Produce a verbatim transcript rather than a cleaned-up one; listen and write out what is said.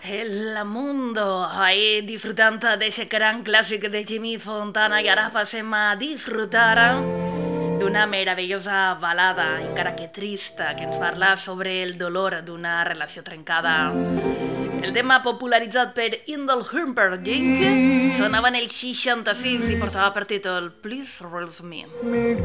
El mundo, ahí disfrutando de ese gran clásico de Jimmy Fontana i ara passem a disfrutar d'una meravellosa balada, encara que trista, que ens parla sobre el dolor d'una relació trencada. El tema popularitzat per Indel Humperdinck sonava en el seixanta-sis i portava per títol Please Release Me.